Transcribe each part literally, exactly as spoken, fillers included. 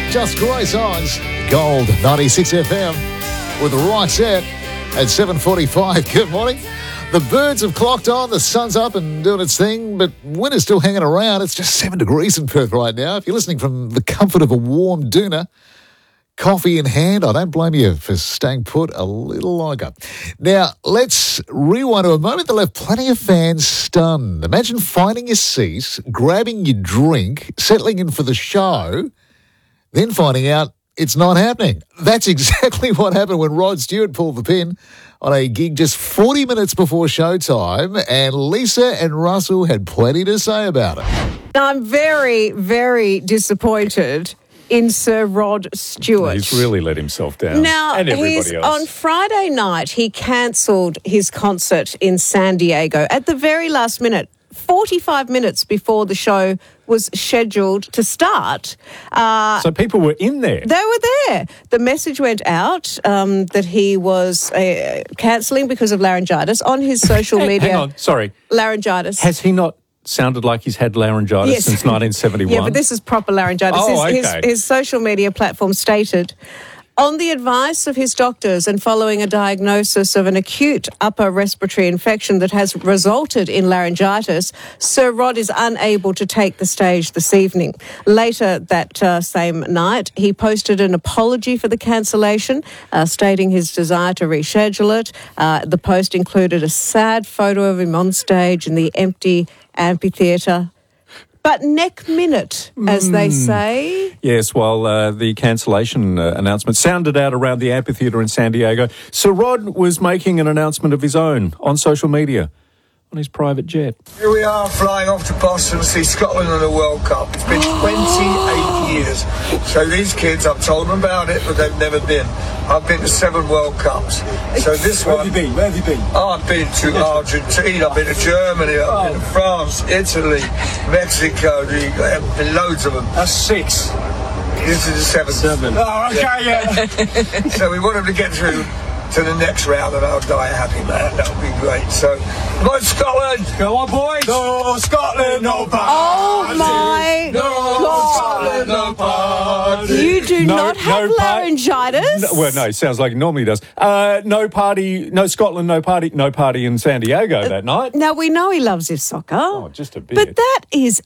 Just great songs. Gold ninety-six F M with the right set at seven forty-five. Good morning. The birds have clocked on, the sun's up and doing its thing, but winter's still hanging around. It's just seven degrees in Perth right now. If you're listening from the comfort of a warm doona, coffee in hand, I don't blame you for staying put a little longer. Now, let's rewind to a moment that left plenty of fans stunned. Imagine finding your seat, grabbing your drink, settling in for the show, then finding out it's not happening. That's exactly what happened when Rod Stewart pulled the pin on a gig just forty minutes before showtime, and Lisa and Russell had plenty to say about it. I'm very, very disappointed in Sir Rod Stewart. He's really let himself down. Now, and everybody he's, else. on Friday night, he cancelled his concert in San Diego at the very last minute, forty-five minutes before the show was scheduled to start. Uh, so people were in there? They were there. The message went out um, that he was uh, cancelling because of laryngitis on his social hang, media. Hang on, sorry. Laryngitis. Has he not sounded like he's had laryngitis yes. since nineteen seventy-one? Yeah, but this is proper laryngitis. Oh, his, okay. his, his social media platform stated, on the advice of his doctors and following a diagnosis of an acute upper respiratory infection that has resulted in laryngitis, Sir Rod is unable to take the stage this evening. Later that uh, same night, he posted an apology for the cancellation, uh, stating his desire to reschedule it. Uh, the post included a sad photo of him on stage in the empty amphitheatre. But neck minute, as mm. they say. Yes, while uh, the cancellation uh, announcement sounded out around the amphitheatre in San Diego, Sir Rod was making an announcement of his own on social media on his private jet. Here we are flying off to Boston to see Scotland in the World Cup. It's been twenty-eight years. So these kids, I've told them about it, but they've never been. I've been to seven World Cups. So this Where one... have you been? Where have you been? Oh, I've been to Argentina, I've been to Germany, I've oh. been to France, Italy, Mexico, the, loads of them. That's six. This is the seventh. Seven. Oh, okay, yeah. So we want them to get through to the next round and I'll die a happy man. That would be great. So, come on, Scotland! Go on, boys! No, Scotland, no party! Oh, my no, God! Scotland, no party! You do no, not have no par- laryngitis? No, well, no, it sounds like it normally does. Uh, no party, no Scotland, no party, no party in San Diego uh, that night. Now, we know he loves his soccer. Oh, just a bit. But that is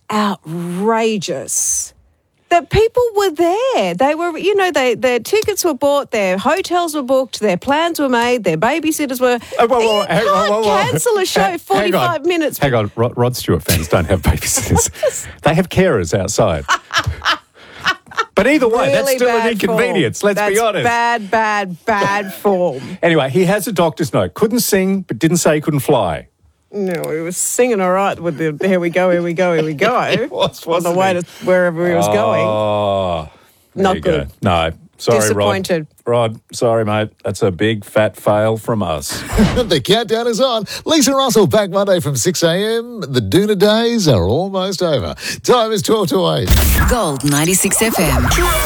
outrageous. That people were there. They were, you know, they, their tickets were bought, their hotels were booked, their plans were made, their babysitters were... Oh, whoa, whoa, you hang, can't whoa, whoa, whoa. cancel a show forty-five minutes. Hang on, Rod, Rod Stewart fans don't have babysitters. They have carers outside. But either way, really that's still an bad inconvenience, form. let's that's be honest. bad, bad, bad form. Anyway, he has a doctor's note. Couldn't sing, but didn't say he couldn't fly. No, he was singing all right with the here we go, here we go, here we go. He was, on the way he? to wherever he was oh, going. Oh, Not good. Go. No, sorry, Disappointed. Rod. Rod, sorry, mate. That's a big fat fail from us. The countdown is on. Lisa Russell back Monday from six a.m. The Doona days are almost over. Time is twelve to eight. Gold ninety-six F M.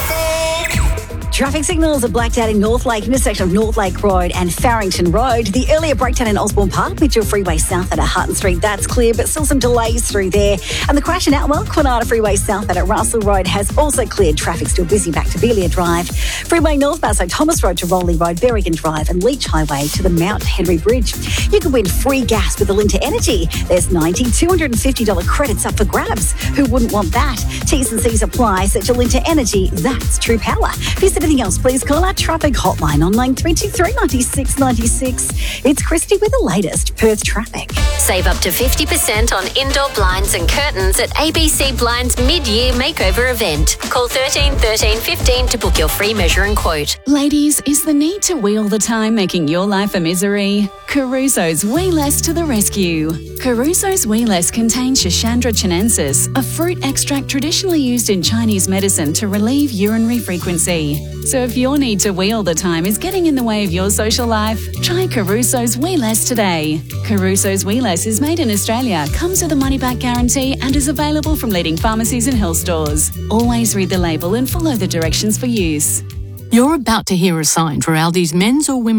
Traffic signals are blacked out in North Lake, intersection of North Lake Road and Farrington Road. The earlier breakdown in Osborne Park, Mitchell Freeway South at Hutton Street, that's clear, but still some delays through there. And the crash in Outwell, Quinata Freeway South at Russell Road has also cleared. Traffic still busy back to Belia Drive. Freeway northbound, so Thomas Road to Rowley Road, Berrigan Drive and Leach Highway to the Mount Henry Bridge. You can win free gas with Alinta Energy. There's ninety dollars, two hundred fifty dollars credits up for grabs. Who wouldn't want that? T's and C's apply. Search Alinta Energy. That's true power. If anything else, please call our traffic hotline on nine three two three, nine six nine six. It's Christy with the latest Perth traffic. Save up to fifty percent on indoor blinds and curtains at A B C Blinds mid-year makeover event. Call thirteen thirteen fifteen to book your free measure and quote. Ladies, is the need to wee all the time making your life a misery? Caruso's Wee Less to the rescue. Caruso's Wee Less contains Schisandra chinensis, a fruit extract traditionally used in Chinese medicine to relieve urinary frequency. So if your need to wee all the time is getting in the way of your social life, try Caruso's Wee Less today. Caruso's Wee Less is made in Australia, comes with a money-back guarantee and is available from leading pharmacies and health stores. Always read the label and follow the directions for use. You're about to hear a sign for Aldi's men's or women's